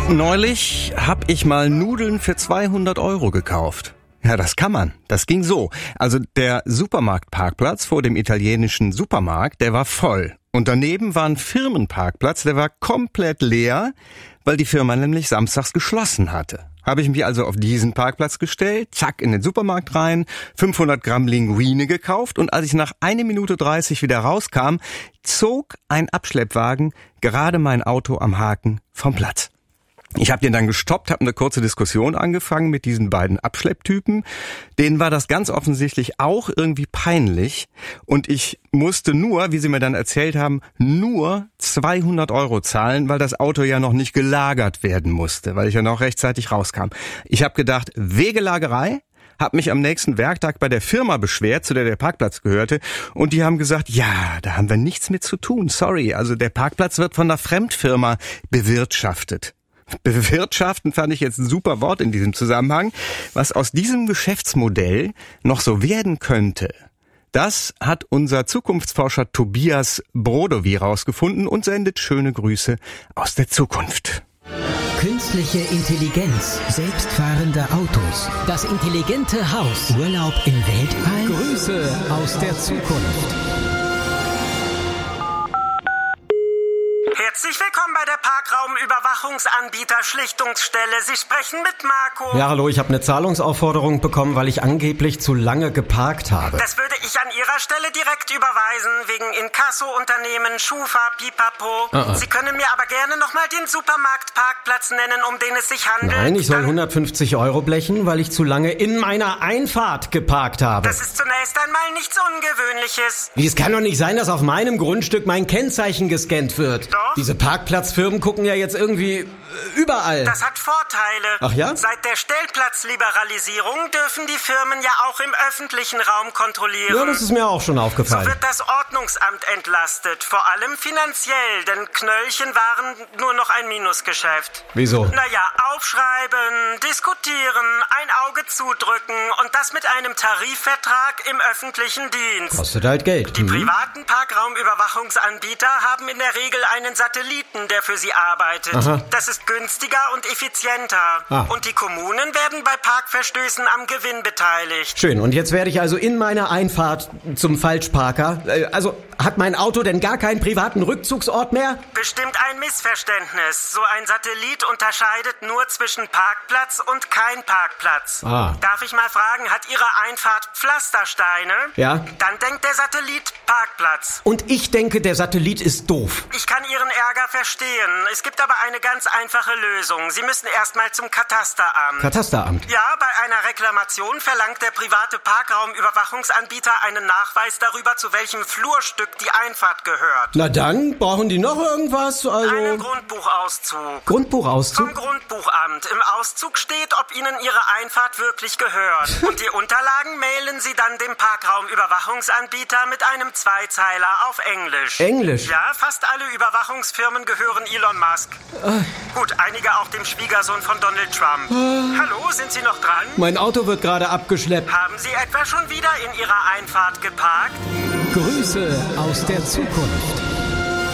Neulich habe ich mal Nudeln für 200 € gekauft. Ja, das kann man. Das ging so. Also der Supermarktparkplatz vor dem italienischen Supermarkt, der war voll. Und daneben war ein Firmenparkplatz, der war komplett leer, weil die Firma nämlich samstags geschlossen hatte. Habe ich mich also auf diesen Parkplatz gestellt, zack, in den Supermarkt rein, 500 Gramm Linguine gekauft und als ich nach 1 Minute 30 wieder rauskam, zog ein Abschleppwagen gerade mein Auto am Haken vom Platz. Ich habe den dann gestoppt, habe eine kurze Diskussion angefangen mit diesen beiden Abschlepptypen. Denen war das ganz offensichtlich auch irgendwie peinlich und ich musste nur, wie sie mir dann erzählt haben, nur 200 € zahlen, weil das Auto ja noch nicht gelagert werden musste, weil ich ja noch rechtzeitig rauskam. Ich habe gedacht, Wegelagerei? Hab mich am nächsten Werktag bei der Firma beschwert, zu der der Parkplatz gehörte, und die haben gesagt, ja, da haben wir nichts mit zu tun, sorry, also der Parkplatz wird von einer Fremdfirma bewirtschaftet. Bewirtschaften fand ich jetzt ein super Wort in diesem Zusammenhang. Was aus diesem Geschäftsmodell noch so werden könnte, das hat unser Zukunftsforscher Tobias Brodowy rausgefunden und sendet schöne Grüße aus der Zukunft. Künstliche Intelligenz, selbstfahrende Autos, das intelligente Haus, Urlaub im Weltall. Grüße aus der Zukunft. Herzlich willkommen bei der Parkraumüberwachungsanbieter Schlichtungsstelle. Sie sprechen mit Marco. Ja, hallo, ich habe eine Zahlungsaufforderung bekommen, weil ich angeblich zu lange geparkt habe. Das würde ich an Ihrer Stelle direkt überweisen, wegen Inkasso-Unternehmen, Schufa, Pipapo. Sie können mir aber gerne nochmal den Supermarktparkplatz nennen, um den es sich handelt. Nein, ich soll 150 € blechen, weil ich zu lange in meiner Einfahrt geparkt habe. Das ist zunächst einmal nichts Ungewöhnliches. Wie, es kann doch nicht sein, dass auf meinem Grundstück mein Kennzeichen gescannt wird. Doch. Diese Parkplatzfirmen gucken ja jetzt irgendwie überall. Das hat Vorteile. Ach ja? Seit der Stellplatzliberalisierung dürfen die Firmen ja auch im öffentlichen Raum kontrollieren. Ja, das ist mir auch schon aufgefallen. So wird das Ordnungsamt entlastet, vor allem finanziell, denn Knöllchen waren nur noch ein Minusgeschäft. Wieso? Naja, aufschreiben, diskutieren, ein Auge zudrücken und das mit einem Tarifvertrag im öffentlichen Dienst. Kostet halt Geld. Die privaten Parkraumüberwachungsanbieter haben in der Regel einen Satelliten, der für sie arbeitet. Aha. Das ist günstiger und effizienter. Und die Kommunen werden bei Parkverstößen am Gewinn beteiligt. Schön, und jetzt werde ich also in meiner Einfahrt zum Falschparker. Also, hat mein Auto denn gar keinen privaten Rückzugsort mehr? Bestimmt ein Missverständnis. So ein Satellit unterscheidet nur zwischen Parkplatz und kein Parkplatz. Darf ich mal fragen, hat Ihre Einfahrt Pflastersteine? Ja. Dann denkt der Satellit Parkplatz. Und ich denke, der Satellit ist doof. Ich kann Ihren Ärger verstehen. Es gibt aber eine ganz einfache Lösung. Sie müssen erstmal zum Katasteramt. Katasteramt? Ja, bei einer Reklamation verlangt der private Parkraumüberwachungsanbieter einen Nachweis darüber, zu welchem Flurstück die Einfahrt gehört. Na dann, brauchen die noch irgendwas? Einen Grundbuchauszug. Grundbuchauszug? Vom Grundbuchamt. Im Auszug steht, ob Ihnen Ihre Einfahrt wirklich gehört. Und die Unterlagen mailen Sie dann dem Parkraumüberwachungsanbieter mit einem Zweizeiler auf Englisch. Englisch? Ja, fast alle Überwachungsfirmen gehören Elon Musk. Gut, einige auch dem Schwiegersohn von Donald Trump. Hallo, sind Sie noch dran? Mein Auto wird gerade abgeschleppt. Haben Sie etwa schon wieder in Ihrer Einfahrt geparkt? Grüße aus der Zukunft.